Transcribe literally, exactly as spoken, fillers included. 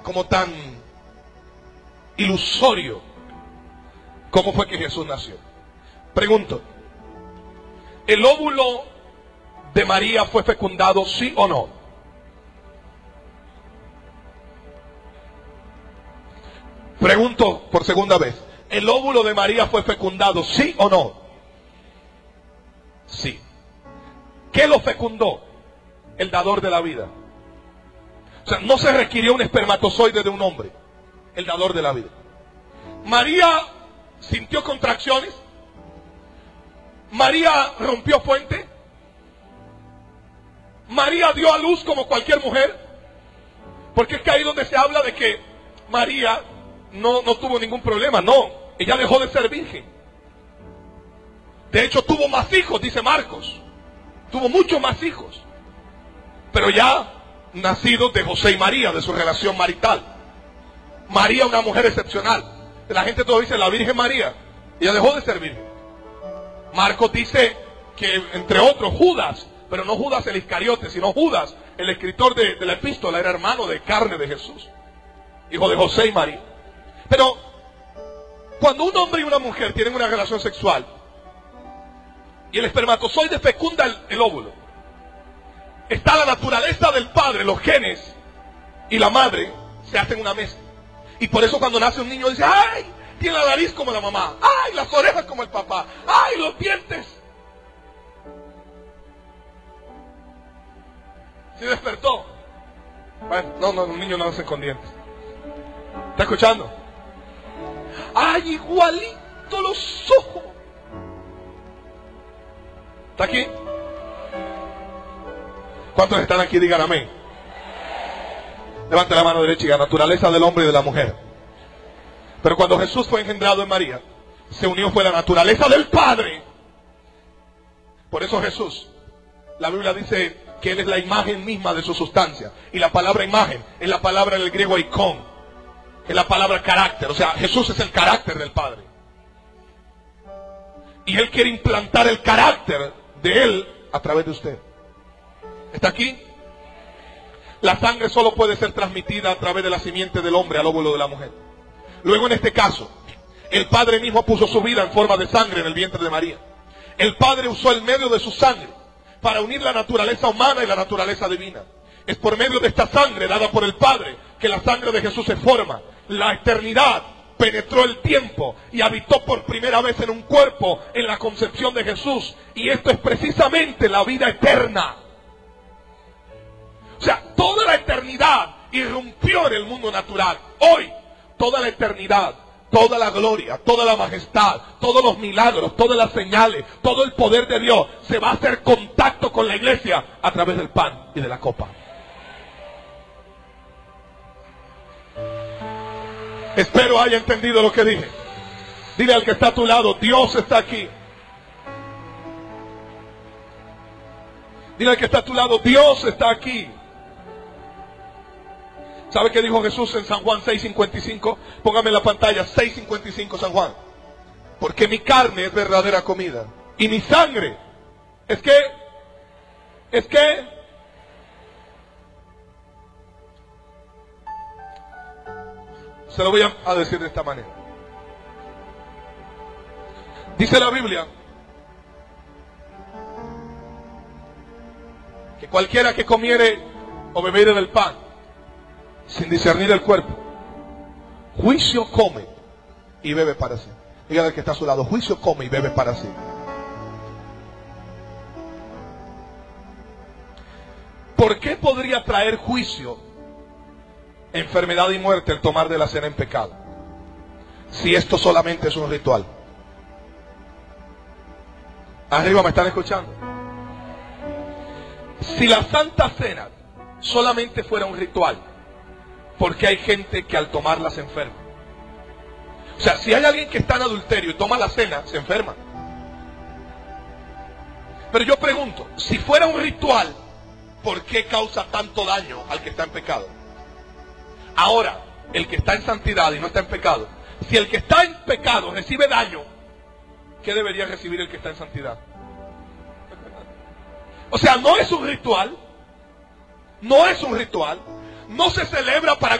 como tan ilusorio cómo fue que Jesús nació. Pregunto, ¿el óvulo de María fue fecundado, sí o no? Pregunto por segunda vez, ¿el óvulo de María fue fecundado, sí o no? Sí. ¿Qué lo fecundó? El dador de la vida. O sea, no se requirió un espermatozoide de un hombre, el dador de la vida. María sintió contracciones. María rompió fuente. María dio a luz como cualquier mujer. Porque es que ahí donde se habla de que María no, no tuvo ningún problema. No, ella dejó de ser virgen. De hecho tuvo más hijos, dice Marcos. Tuvo muchos más hijos. Pero ya nacidos de José y María, de su relación marital. María, una mujer excepcional. La gente todo dice la Virgen María. Ella dejó de ser virgen. Marcos dice que entre otros Judas, pero no Judas el Iscariote, sino Judas, el escritor de, de la epístola, era hermano de carne de Jesús, hijo de José y María. Pero cuando un hombre y una mujer tienen una relación sexual y el espermatozoide fecunda el, el óvulo, está la naturaleza del padre, los genes, y la madre se hacen una mezcla. Y por eso cuando nace un niño dice, ¡ay! Tiene la nariz como la mamá, ¡ay! Las orejas como el papá, ¡ay! Los dientes. ¿Sí despertó? Bueno, no, no, los niños no nacen con dientes. ¿Está escuchando? ¡Ay! Igualito los ojos. ¿Está aquí? ¿Cuántos están aquí? Digan amén. Levante la mano derecha y diga, naturaleza del hombre y de la mujer. Pero cuando Jesús fue engendrado en María, se unió fue la naturaleza del Padre. Por eso Jesús, la Biblia dice que Él es la imagen misma de su sustancia. Y la palabra imagen es la palabra del griego icon, es la palabra carácter. O sea, Jesús es el carácter del Padre. Y Él quiere implantar el carácter de Él a través de usted. ¿Está aquí? La sangre solo puede ser transmitida a través de la simiente del hombre al óvulo de la mujer. Luego en este caso, el Padre mismo puso su vida en forma de sangre en el vientre de María. El Padre usó el medio de su sangre para unir la naturaleza humana y la naturaleza divina. Es por medio de esta sangre dada por el Padre que la sangre de Jesús se forma. La eternidad penetró el tiempo y habitó por primera vez en un cuerpo en la concepción de Jesús. Y esto es precisamente la vida eterna. O sea, toda la eternidad irrumpió en el mundo natural. Hoy, toda la eternidad, toda la gloria, toda la majestad, todos los milagros, todas las señales, todo el poder de Dios se va a hacer contacto con la iglesia a través del pan y de la copa. Espero haya entendido lo que dije. Dile al que está a tu lado, Dios está aquí. Dile al que está a tu lado, Dios está aquí. ¿Sabe qué dijo Jesús en San Juan seis cincuenta y cinco? Póngame en la pantalla, seis cincuenta y cinco San Juan. Porque mi carne es verdadera comida y mi sangre es que, es que, se lo voy a decir de esta manera. Dice la Biblia que cualquiera que comiere o bebiere del pan sin discernir el cuerpo, juicio come y bebe para sí. Dígale al que está a su lado, juicio come y bebe para sí. ¿Por qué podría traer juicio, enfermedad y muerte el tomar de la cena en pecado? Si esto solamente es un ritual. Arriba, ¿me están escuchando? Si la Santa Cena solamente fuera un ritual, porque hay gente que al tomarla se enferma. O sea, si hay alguien que está en adulterio y toma la cena, se enferma. Pero yo pregunto, si fuera un ritual, ¿por qué causa tanto daño al que está en pecado? Ahora, el que está en santidad y no está en pecado, si el que está en pecado recibe daño, ¿qué debería recibir el que está en santidad? O sea, no es un ritual, no es un ritual, no se celebra para